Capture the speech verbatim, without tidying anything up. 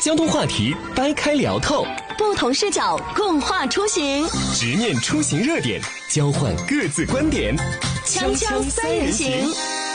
交通话题掰开聊透， 不同视角共话出行， 直面出行热点，交换各自观点， 锵锵三人行。